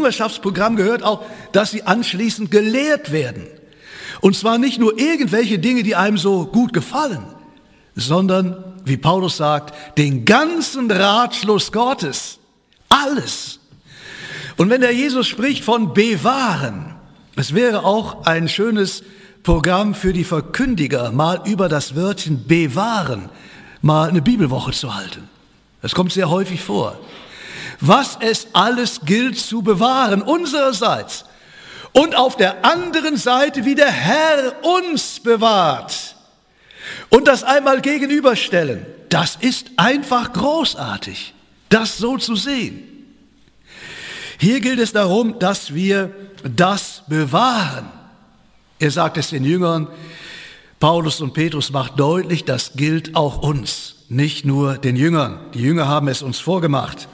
Jüngerschaftsprogramm gehört auch, dass sie anschließend gelehrt werden. Und zwar nicht nur irgendwelche Dinge, die einem so gut gefallen, sondern, wie Paulus sagt, den ganzen Ratschluss Gottes. Alles. Und wenn der Jesus spricht von bewahren, es wäre auch ein schönes Programm für die Verkündiger, mal über das Wörtchen bewahren, mal eine Bibelwoche zu halten. Das kommt sehr häufig vor. Was es alles gilt zu bewahren, unsererseits. Und auf der anderen Seite, wie der Herr uns bewahrt. Und das einmal gegenüberstellen, das ist einfach großartig, das so zu sehen. Hier gilt es darum, dass wir das bewahren. Er sagt es den Jüngern, Paulus und Petrus macht deutlich, das gilt auch uns, nicht nur den Jüngern. Die Jünger haben es uns vorgemacht.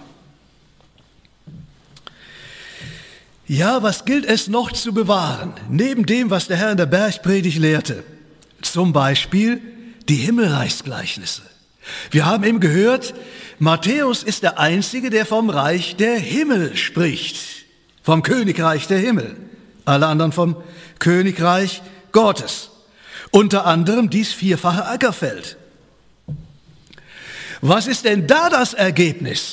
Ja, was gilt es noch zu bewahren, neben dem, was der Herr in der Bergpredigt lehrte? Zum Beispiel die Himmelreichsgleichnisse. Wir haben eben gehört, Matthäus ist der Einzige, der vom Reich der Himmel spricht, vom Königreich der Himmel. Alle anderen vom Königreich Gottes. Unter anderem dies vierfache Ackerfeld. Was ist denn da das Ergebnis?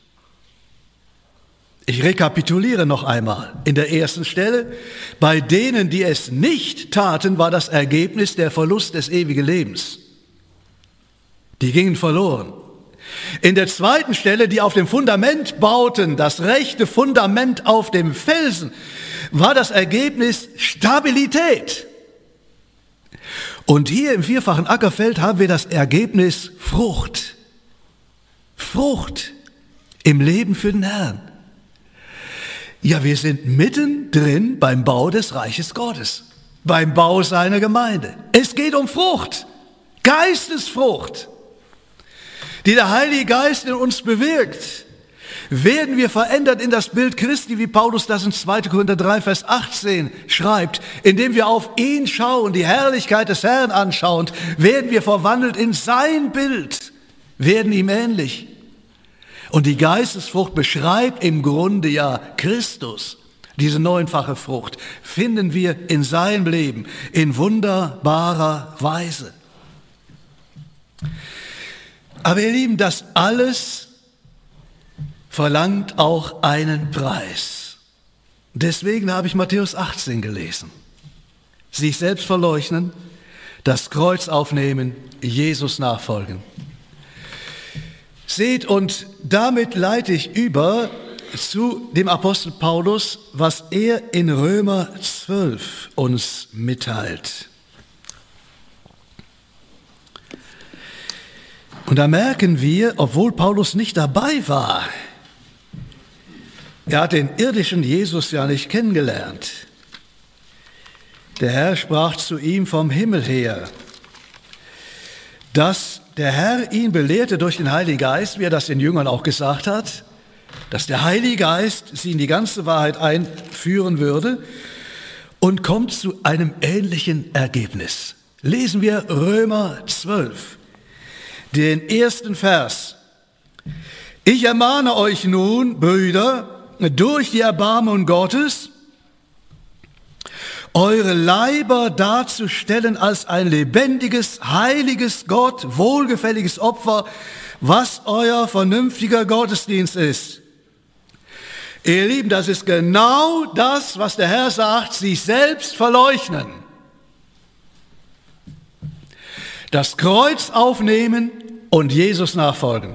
Ich rekapituliere noch einmal. In der ersten Stelle, bei denen, die es nicht taten, war das Ergebnis der Verlust des ewigen Lebens. Die gingen verloren. In der zweiten Stelle, die auf dem Fundament bauten, das rechte Fundament auf dem Felsen, war das Ergebnis Stabilität. Und hier im vierfachen Ackerfeld haben wir das Ergebnis Frucht. Frucht im Leben für den Herrn. Ja, wir sind mittendrin beim Bau des Reiches Gottes, beim Bau seiner Gemeinde. Es geht um Frucht, Geistesfrucht, die der Heilige Geist in uns bewirkt. Werden wir verändert in das Bild Christi, wie Paulus das in 2. Korinther 3, Vers 18 schreibt, indem wir auf ihn schauen, die Herrlichkeit des Herrn anschauend, werden wir verwandelt in sein Bild, werden ihm ähnlich. Und die Geistesfrucht beschreibt im Grunde ja Christus. Diese neunfache Frucht finden wir in seinem Leben in wunderbarer Weise. Aber ihr Lieben, das alles verlangt auch einen Preis. Deswegen habe ich Matthäus 18 gelesen. Sich selbst verleugnen, das Kreuz aufnehmen, Jesus nachfolgen. Seht, und damit leite ich über zu dem Apostel Paulus, was er in Römer 12 uns mitteilt. Und da merken wir, obwohl Paulus nicht dabei war, er hat den irdischen Jesus ja nicht kennengelernt. Der Herr sprach zu ihm vom Himmel her, dass der Herr ihn belehrte durch den Heiligen Geist, wie er das den Jüngern auch gesagt hat, dass der Heilige Geist sie in die ganze Wahrheit einführen würde und kommt zu einem ähnlichen Ergebnis. Lesen wir Römer 12, den ersten Vers. Ich ermahne euch nun, Brüder, durch die Erbarmung Gottes, eure Leiber darzustellen als ein lebendiges, heiliges, Gott wohlgefälliges Opfer, was euer vernünftiger Gottesdienst ist. Ihr Lieben, das ist genau das, was der Herr sagt, sich selbst verleugnen. Das Kreuz aufnehmen und Jesus nachfolgen.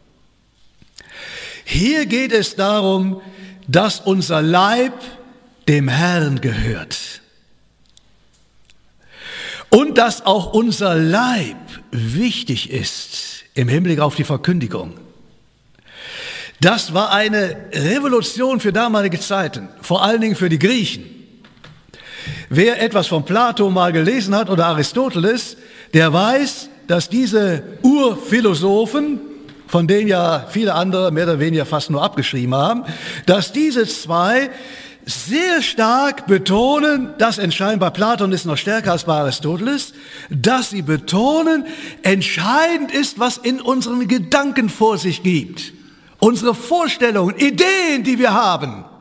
Hier geht es darum, dass unser Leib dem Herrn gehört. Und dass auch unser Leib wichtig ist im Hinblick auf die Verkündigung. Das war eine Revolution für damalige Zeiten, vor allen Dingen für die Griechen. Wer etwas von Plato mal gelesen hat oder Aristoteles, der weiß, dass diese Urphilosophen, von denen ja viele andere mehr oder weniger fast nur abgeschrieben haben, dass diese zwei sehr stark betonen, das entscheidend bei Platon ist noch stärker als bei Aristoteles, dass sie betonen, entscheidend ist, was in unseren Gedanken vor sich gibt. Unsere Vorstellungen, Ideen, die wir haben.